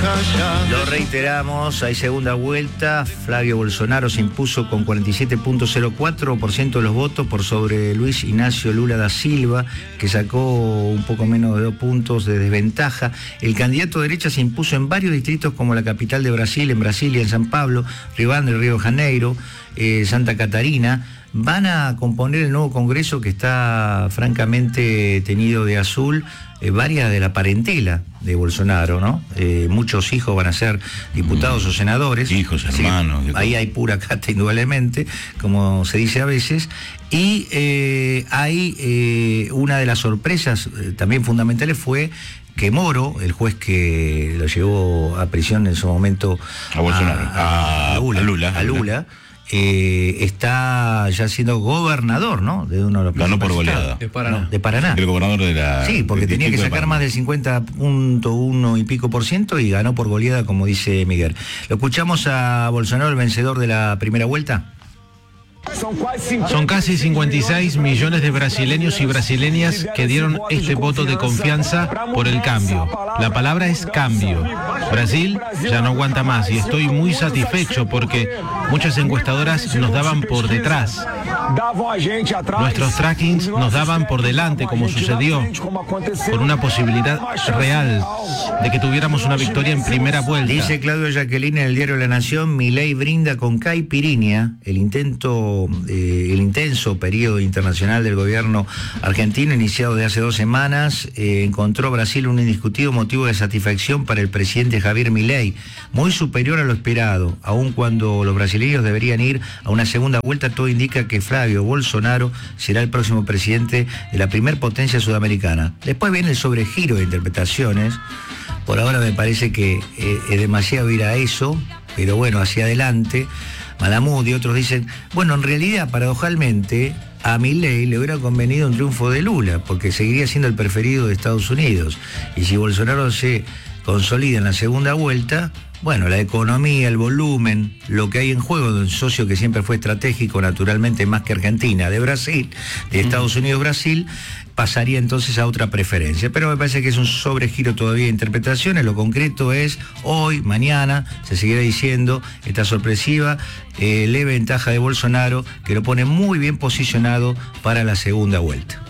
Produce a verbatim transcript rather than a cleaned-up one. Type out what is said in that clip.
Lo reiteramos, hay segunda vuelta. Flavio Bolsonaro se impuso con cuarenta y siete punto cero cuatro por ciento de los votos por sobre Luis Ignacio Lula da Silva, que sacó un poco menos de dos puntos de desventaja. El candidato de derecha se impuso en varios distritos como la capital de Brasil, en Brasilia, en San Pablo, Riobamba, Río de Janeiro, eh, Santa Catarina. Van a componer el nuevo Congreso que está francamente teñido de azul, eh, varias de la parentela de Bolsonaro, ¿no? Eh, muchos hijos van a ser diputados mm. o senadores. Hijos, hermanos. Sí, ahí hay pura cata, indudablemente, como se dice a veces. Y eh, hay eh, una de las sorpresas eh, también fundamentales fue que Moro, el juez que lo llevó a prisión en su momento a Bolsonaro, a, a, a Lula, a Lula, a Lula Eh, está ya siendo gobernador, ¿no? De uno de los Ganó por goleada. De Paraná. No, de Paraná. El gobernador de la... Sí, porque tenía que sacar más del cincuenta punto uno y pico por ciento y ganó por goleada, como dice Miguel. ¿Lo escuchamos a Bolsonaro, el vencedor de la primera vuelta? Son casi cincuenta y seis millones de brasileños y brasileñas que dieron este voto de confianza por el cambio. La palabra es cambio. Brasil ya no aguanta más y estoy muy satisfecho porque muchas encuestadoras nos daban por detrás. Nuestros trackings nos daban por delante, como sucedió, con una posibilidad real de que tuviéramos una victoria en primera vuelta. Dice Claudio Jacqueline en el diario La Nación: Milei brinda con caipirinha el intento, eh, el intenso periodo internacional del gobierno argentino iniciado de hace dos semanas. Eh, encontró Brasil un indiscutido motivo de satisfacción para el presidente Javier Milei, muy superior a lo esperado, aun cuando los brasileños deberían ir a una segunda vuelta. Todo indica que Flavio Bolsonaro será el próximo presidente de la primer potencia sudamericana. Después viene el sobregiro de interpretaciones. Por ahora me parece que eh, es demasiado ir a eso, pero bueno, hacia adelante. Malamud y otros dicen, bueno, en realidad, paradojalmente, a Milei le hubiera convenido un triunfo de Lula, porque seguiría siendo el preferido de Estados Unidos. Y si Bolsonaro se consolida en la segunda vuelta, bueno, la economía, el volumen, lo que hay en juego de un socio que siempre fue estratégico, naturalmente más que Argentina, de Brasil, de Estados Unidos, Brasil, pasaría entonces a otra preferencia. Pero me parece que es un sobregiro todavía de interpretaciones. Lo concreto es hoy, mañana, se seguirá diciendo esta sorpresiva eh, leve ventaja de Bolsonaro, que lo pone muy bien posicionado para la segunda vuelta.